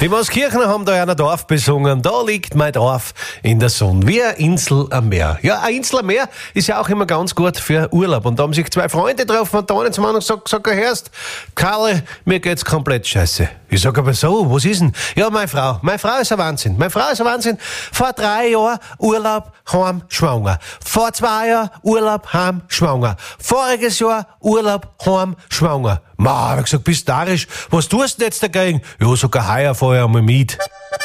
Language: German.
Die Mooskirchner haben da ein Dorf besungen. Da liegt mein Dorf in der Sonne, wie eine Insel am Meer. Ja, eine Insel am Meer ist ja auch immer ganz gut für Urlaub. Und da haben sich zwei Freunde getroffen und der eine zum anderen gesagt, hörst, Karle, mir geht's komplett scheiße. Ich sag aber so, was ist denn? Ja, meine Frau ist ein Wahnsinn. Vor 3 Jahren Urlaub, heim, schwanger. Vor 2 Jahren Urlaub, heim, schwanger. Voriges Jahr Urlaub, heim, schwanger. Ma, hab ich gesagt, bist du narrisch? Was tust du denn jetzt dagegen? Ja, sogar heuer fahr ich einmal mit.